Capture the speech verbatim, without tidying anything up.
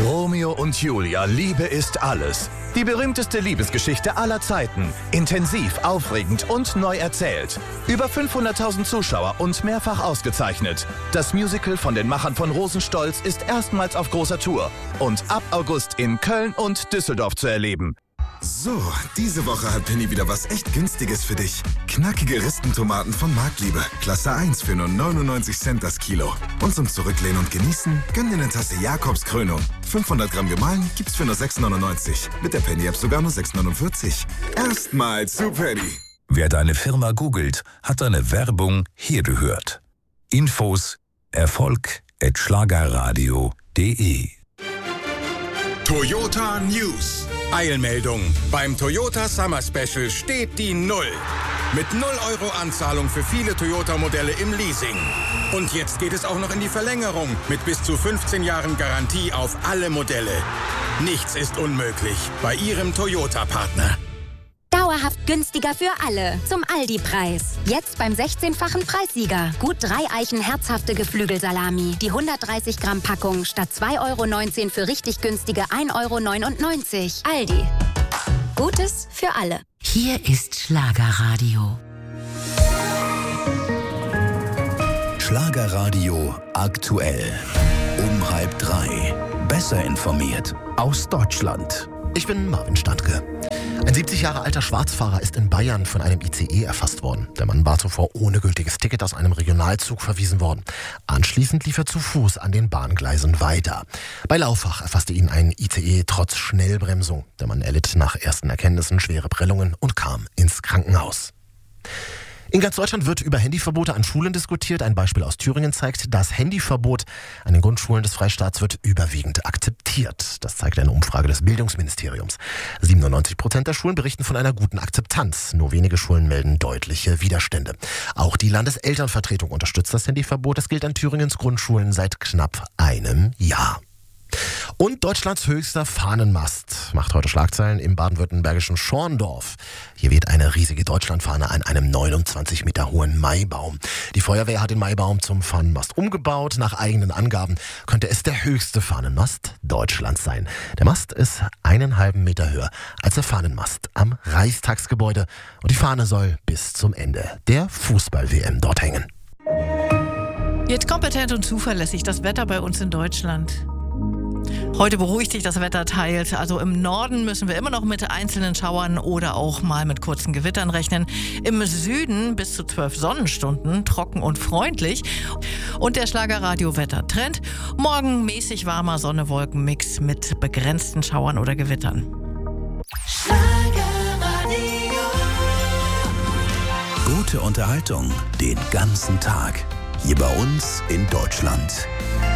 Romeo und Julia, Liebe ist alles. Die berühmteste Liebesgeschichte aller Zeiten. Intensiv, aufregend und neu erzählt. Über fünfhunderttausend Zuschauer und mehrfach ausgezeichnet. Das Musical von den Machern von Rosenstolz ist erstmals auf großer Tour und ab August in Köln und Düsseldorf zu erleben. So, diese Woche hat Penny wieder was echt Günstiges für dich. Knackige Ristentomaten von Marktliebe. Klasse eins für nur neunundneunzig Cent das Kilo. Und zum Zurücklehnen und Genießen, gönn dir eine Tasse Jakobs Krönung. fünfhundert Gramm gemahlen gibt's für nur sechs neunundneunzig. Mit der Penny-App sogar nur sechs neunundvierzig. Erstmal zu Penny. Wer deine Firma googelt, hat deine Werbung hier gehört. Infos erfolg at schlagerradio punkt de. Toyota News. Eilmeldung. Beim Toyota Summer Special steht die Null. Mit null Euro Anzahlung für viele Toyota-Modelle im Leasing. Und jetzt geht es auch noch in die Verlängerung mit bis zu fünfzehn Jahren Garantie auf alle Modelle. Nichts ist unmöglich bei Ihrem Toyota-Partner. Dauerhaft günstiger für alle. Zum Aldi-Preis. Jetzt beim sechzehnfachen Preissieger. Gut drei Eichen herzhafte Geflügelsalami. Die hundertdreißig Gramm Packung statt zwei Euro neunzehn für richtig günstige ein Euro neunundneunzig. Aldi. Gutes für alle. Hier ist Schlagerradio. Schlagerradio aktuell. Um halb drei. Besser informiert aus Deutschland. Ich bin Marvin Standke. Ein siebzig Jahre alter Schwarzfahrer ist in Bayern von einem I C E erfasst worden. Der Mann war zuvor ohne gültiges Ticket aus einem Regionalzug verwiesen worden. Anschließend lief er zu Fuß an den Bahngleisen weiter. Bei Laufach erfasste ihn ein I C E trotz Schnellbremsung. Der Mann erlitt nach ersten Erkenntnissen schwere Prellungen und kam ins Krankenhaus. In ganz Deutschland wird über Handyverbote an Schulen diskutiert. Ein Beispiel aus Thüringen zeigt, das Handyverbot an den Grundschulen des Freistaats wird überwiegend akzeptiert. Das zeigt eine Umfrage des Bildungsministeriums. siebenundneunzig Prozent der Schulen berichten von einer guten Akzeptanz. Nur wenige Schulen melden deutliche Widerstände. Auch die Landeselternvertretung unterstützt das Handyverbot. Es gilt an Thüringens Grundschulen seit knapp einem Jahr. Und Deutschlands höchster Fahnenmast macht heute Schlagzeilen im baden-württembergischen Schorndorf. Hier weht eine riesige Deutschlandfahne an einem neunundzwanzig Meter hohen Maibaum. Die Feuerwehr hat den Maibaum zum Fahnenmast umgebaut. Nach eigenen Angaben könnte es der höchste Fahnenmast Deutschlands sein. Der Mast ist einen halben Meter höher als der Fahnenmast am Reichstagsgebäude. Und die Fahne soll bis zum Ende der Fußball-W M dort hängen. Jetzt kompetent und zuverlässig das Wetter bei uns in Deutschland. Heute beruhigt sich das Wetter teils. Also im Norden müssen wir immer noch mit einzelnen Schauern oder auch mal mit kurzen Gewittern rechnen. Im Süden bis zu zwölf Sonnenstunden, trocken und freundlich. Und der Schlagerradio-Wettertrend: morgen mäßig warmer Sonne-Wolken-Mix mit begrenzten Schauern oder Gewittern. Gute Unterhaltung den ganzen Tag. Hier bei uns in Deutschland.